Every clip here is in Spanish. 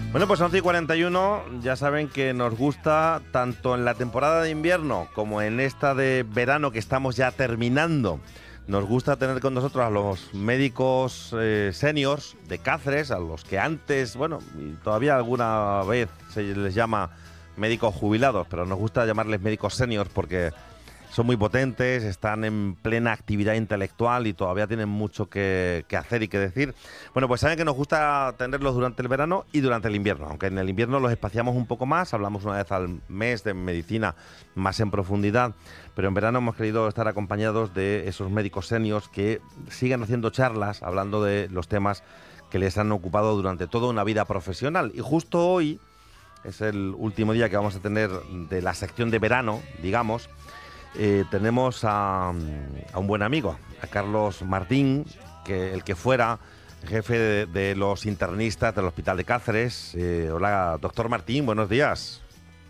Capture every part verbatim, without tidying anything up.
Bueno, pues once y cuarenta y uno, ya saben que nos gusta tanto en la temporada de invierno como en esta de verano que estamos ya terminando. Nos gusta tener con nosotros a los médicos eh, seniors de Cáceres, a los que antes, bueno, y todavía alguna vez se les llama médicos jubilados, pero nos gusta llamarles médicos seniors porque son muy potentes, están en plena actividad intelectual y todavía tienen mucho que, que hacer y que decir. Bueno, pues saben que nos gusta tenerlos durante el verano y durante el invierno, aunque en el invierno los espaciamos un poco más, hablamos una vez al mes de medicina más en profundidad, pero en verano hemos querido estar acompañados de esos médicos seniors que siguen haciendo charlas, hablando de los temas que les han ocupado durante toda una vida profesional. Y justo hoy es el último día que vamos a tener de la sección de verano, digamos. Eh, tenemos a, a un buen amigo, a Carlos Martín, que el que fuera jefe de, de los internistas del Hospital de Cáceres. Eh, hola, doctor Martín, buenos días.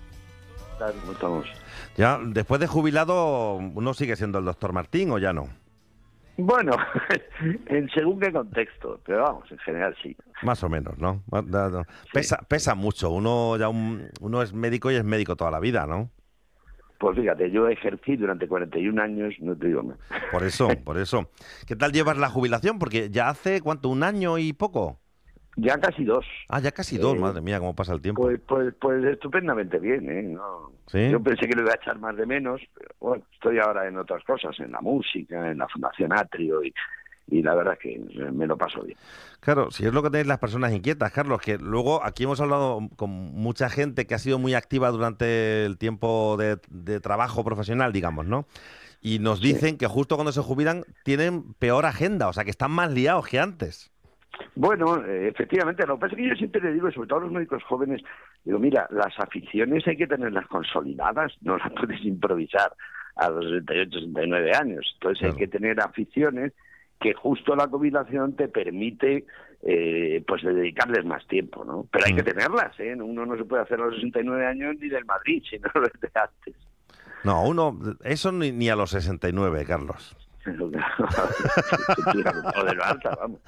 ¿Cómo estamos? Ya, después de jubilado, ¿uno sigue siendo el doctor Martín o ya no? Bueno, en según qué contexto, pero vamos, en general sí. Más o menos, ¿no? Pesa, Sí. pesa mucho, uno ya un, uno es médico y es médico toda la vida, ¿no? Pues fíjate, yo ejercí durante cuarenta y un años, no te digo más. Por eso, por eso. ¿Qué tal llevas la jubilación? Porque ya hace, ¿cuánto? ¿Un año y poco? Ya casi dos. Ah, ya casi dos, Eh, madre mía, cómo pasa el tiempo. Pues, pues, pues estupendamente bien, ¿eh? No, ¿Sí? yo pensé que lo iba a echar más de menos, pero bueno, estoy ahora en otras cosas, en la música, en la Fundación Atrio, y, y la verdad es que me lo paso bien. Claro, si es lo que tenéis las personas inquietas, Carlos, que luego aquí hemos hablado con mucha gente que ha sido muy activa durante el tiempo de, de trabajo profesional, digamos, ¿no? Y nos dicen Sí. que justo cuando se jubilan tienen peor agenda, o sea, que están más liados que antes. Bueno, eh, efectivamente, lo que pasa es que yo siempre le digo, sobre todo a los médicos jóvenes, digo, mira, las aficiones hay que tenerlas consolidadas, no las puedes improvisar a los sesenta y ocho, sesenta y nueve años. Entonces Claro. hay que tener aficiones que justo la jubilación te permite eh, pues dedicarles más tiempo, ¿no? Pero hay Mm. que tenerlas, ¿eh? Uno no se puede hacer a los sesenta y nueve años ni del Madrid, sino desde antes. No, uno, eso ni, ni a los sesenta y nueve, Carlos. O de lo alta, vamos.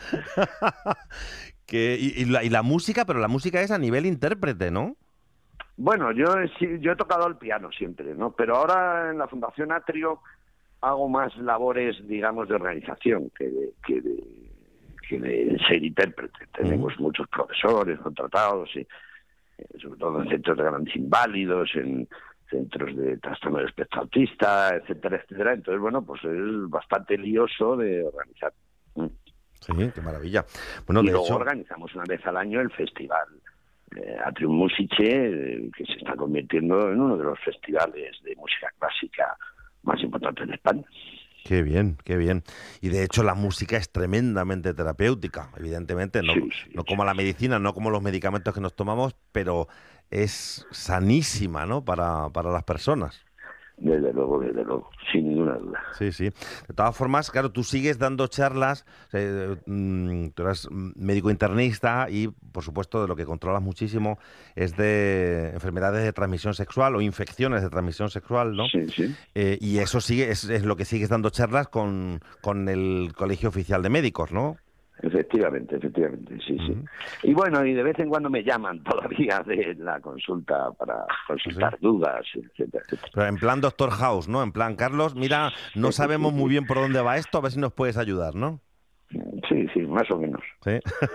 que, y, y, la, y la música, pero la música es a nivel intérprete, ¿no? Bueno, yo he, si- yo he tocado el piano siempre, ¿no? Pero ahora en la Fundación Atrio hago más labores, digamos, de organización que de, que de, que de ser intérprete. Tenemos Uh-huh. muchos profesores contratados, y, eh, sobre todo en centros de grandes inválidos, en centros de trastorno del espectro autista, etcétera, etcétera. Entonces, bueno, pues es bastante lioso de organizar. Mm. Sí, qué maravilla. Bueno, Y de luego hecho, organizamos una vez al año el festival eh, Atrium Musice, eh, que se está convirtiendo en uno de los festivales de música clásica más importantes de España. qué bien, qué bien. Y de hecho la música es tremendamente terapéutica, evidentemente, no, Sí, sí, no como sí. la medicina, no como los medicamentos que nos tomamos, pero es sanísima, ¿no? Para, para las personas. Desde luego, desde luego, sin ninguna duda. Sí, sí. De todas formas, claro, tú sigues dando charlas, eh, mm, tú eres mm, médico internista y, por supuesto, de lo que controlas muchísimo es de enfermedades de transmisión sexual o infecciones de transmisión sexual, ¿no? Sí, sí. Eh, y eso sigue es, es lo que sigues dando charlas con, con el Colegio Oficial de Médicos, ¿no? Efectivamente, efectivamente, sí, sí. Ujú. Y bueno, y de vez en cuando me llaman todavía de la consulta para consultar Sí. dudas, etcétera, etcétera. Pero en plan Doctor House, ¿no? En plan, Carlos, mira, no sabemos muy bien por dónde va esto, a ver si nos puedes ayudar, ¿no? Sí, sí, más o menos. Sí.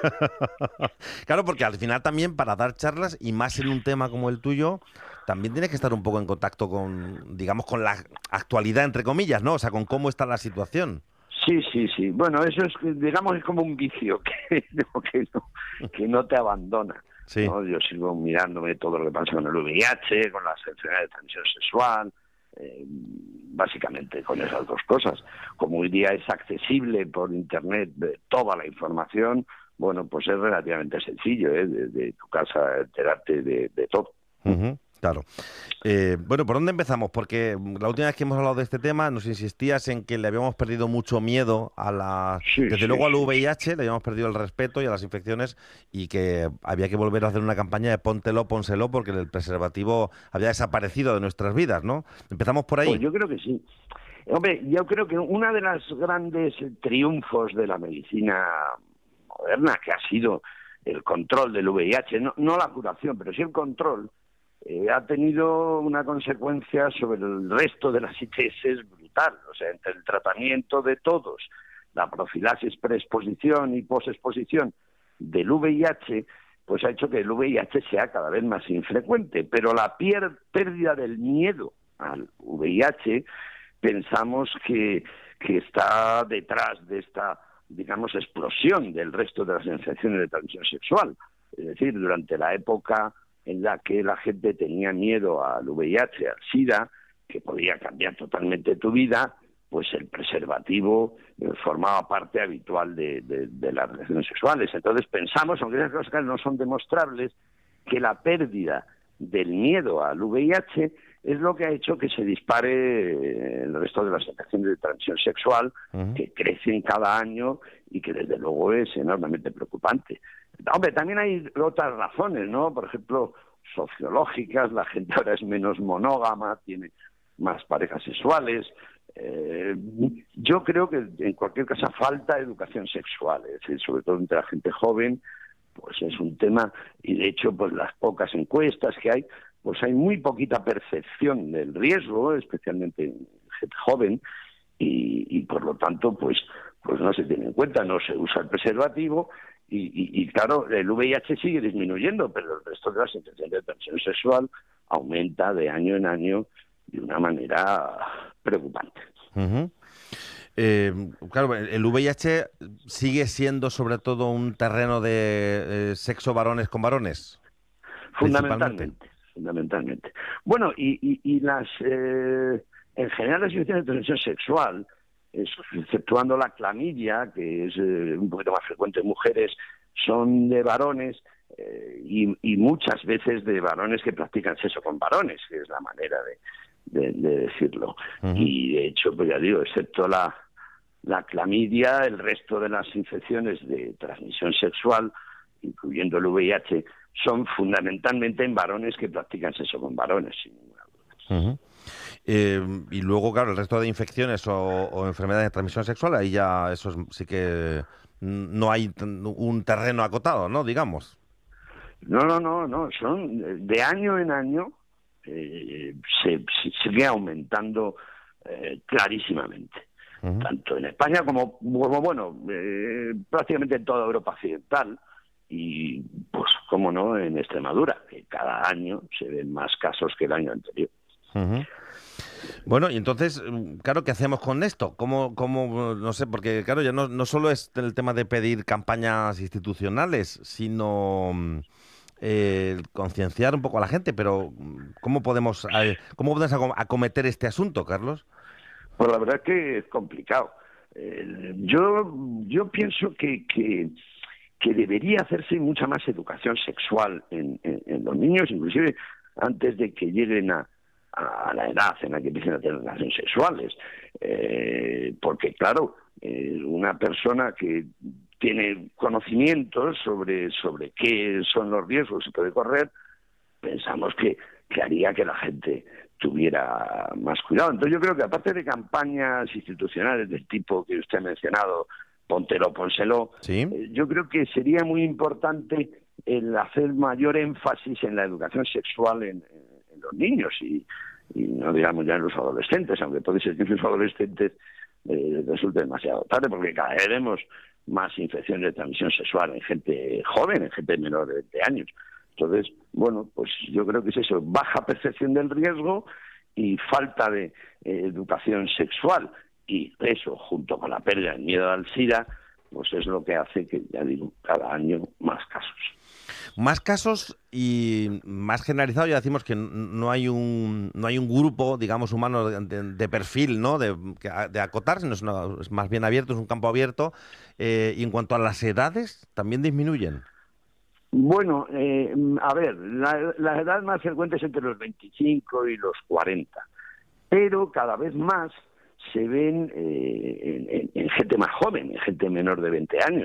Claro, porque al final también para dar charlas y más en un tema como el tuyo, también tienes que estar un poco en contacto con, digamos, con la actualidad, entre comillas, ¿no? O sea, con cómo está la situación. Sí, sí, sí. Bueno, eso es, digamos, es como un vicio que no, que no, que no te abandona. Sí. ¿No? Yo sigo mirándome todo lo que pasa con el V I H, con las enfermedades de transmisión sexual, eh, básicamente con esas dos cosas. Como hoy día es accesible por Internet de toda la información, bueno, pues es relativamente sencillo, ¿eh? Desde tu casa enterarte de, de todo. Uh-huh, claro. Eh, bueno, ¿por dónde empezamos? Porque la última vez que hemos hablado de este tema nos insistías en que le habíamos perdido mucho miedo a la... Sí, Desde sí, luego al sí. V I H, le habíamos perdido el respeto y a las infecciones y que había que volver a hacer una campaña de póntelo, pónselo, porque el preservativo había desaparecido de nuestras vidas, ¿no? Empezamos por ahí. Pues yo creo que sí. Hombre, yo creo que uno de los grandes triunfos de la medicina moderna, que ha sido el control del V I H, no, no la curación, pero sí el control, eh, ha tenido una consecuencia sobre el resto de las I T S brutal. O sea, entre el tratamiento de todos, la profilaxis preexposición y posexposición del V I H, pues ha hecho que el V I H sea cada vez más infrecuente. Pero la pier- pérdida del miedo al V I H, pensamos que, que está detrás de esta, digamos, explosión del resto de las infecciones de transmisión sexual. Es decir, durante la época en la que la gente tenía miedo al V I H, al SIDA, que podía cambiar totalmente tu vida, pues el preservativo eh, formaba parte habitual de, de, de las relaciones sexuales. Entonces pensamos, aunque esas cosas no son demostrables, que la pérdida del miedo al V I H es lo que ha hecho que se dispare el resto de las infecciones de transmisión sexual, uh-huh. que crecen cada año y que desde luego es enormemente preocupante. Hombre, también hay otras razones, ¿no? Por ejemplo, sociológicas, la gente ahora es menos monógama, tiene más parejas sexuales. Eh, yo creo que en cualquier caso falta educación sexual, es decir, sobre todo entre la gente joven, pues es un tema, y de hecho pues las pocas encuestas que hay, pues hay muy poquita percepción del riesgo, especialmente en gente joven, y, y por lo tanto pues pues no se tiene en cuenta, no se usa el preservativo, y, y, y claro, el V I H sigue disminuyendo, pero el resto de las infecciones de transmisión sexual aumenta de año en año de una manera preocupante. Uh-huh. Eh, claro, el V I H sigue siendo sobre todo un terreno de eh, sexo varones con varones. Fundamentalmente, fundamentalmente. Bueno, y, y, y las, eh, en general las infecciones de transmisión sexual, exceptuando la clamidia, que es eh, un poquito más frecuente en mujeres, son de varones, eh, y, y muchas veces de varones que practican sexo con varones, que es la manera de, de, de decirlo. Uh-huh. Y de hecho, pues ya digo, excepto la, la clamidia, el resto de las infecciones de transmisión sexual, incluyendo el V I H, son fundamentalmente en varones que practican sexo con varones, sin ninguna duda. Uh-huh. Eh, y luego, claro, el resto de infecciones o, o enfermedades de transmisión sexual, ahí ya eso es, sí que no hay un terreno acotado, ¿no? Digamos. No, no, no, no. Son de año en año eh, se, se sigue aumentando eh, clarísimamente, uh-huh. tanto en España como, como bueno, eh, prácticamente en toda Europa occidental. Y, pues, cómo no, en Extremadura, que cada año se ven más casos que el año anterior. Uh-huh. Bueno, y entonces, claro, ¿qué hacemos con esto? ¿Cómo, cómo no sé, porque, claro, ya no, no solo es el tema de pedir campañas institucionales, sino eh, concienciar un poco a la gente, pero ¿cómo podemos, eh, cómo podemos acometer este asunto, Carlos? Pues la verdad es que es complicado. Eh, yo, yo pienso que... que que debería hacerse mucha más educación sexual en, en, en los niños, inclusive antes de que lleguen a, a la edad en la que empiecen a tener relaciones sexuales. Eh, porque, claro, eh, una persona que tiene conocimientos sobre, sobre qué son los riesgos que puede correr, pensamos que, que haría que la gente tuviera más cuidado. Entonces yo creo que aparte de campañas institucionales del tipo que usted ha mencionado, póntelo, pónselo. ¿Sí? Eh, yo creo que sería muy importante el hacer mayor énfasis en la educación sexual en, en, en los niños y, y no digamos ya en los adolescentes, aunque puede ser que en los adolescentes eh, resulte demasiado tarde, porque cada vez vemos más infecciones de transmisión sexual en gente joven, en gente menor de veinte años. Entonces, bueno, pues yo creo que es eso, baja percepción del riesgo y falta de eh, educación sexual. Y eso, junto con la pérdida del miedo al SIDA, pues es lo que hace que, ya digo, cada año más casos. Más casos y más generalizado, ya decimos que no hay un no hay un grupo, digamos, humano de, de perfil, ¿no? De, de acotar, sino es, una, es más bien abierto, es un campo abierto. Eh, y en cuanto a las edades, ¿también disminuyen? Bueno, eh, a ver, la, la edad más frecuente es entre los veinticinco y los cuarenta, pero cada vez más se ven eh, en, en, en gente más joven, en gente menor de veinte años.